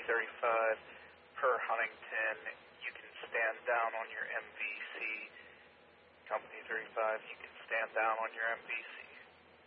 35 per Huntington. You can stand down on your MVC. Company 35, you can stand down on your MVC.